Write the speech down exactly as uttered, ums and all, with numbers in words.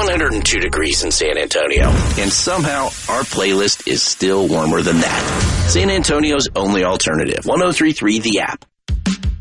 one hundred two degrees in San Antonio. And somehow, our playlist is still warmer than that. San Antonio's only alternative. one oh three point three The App.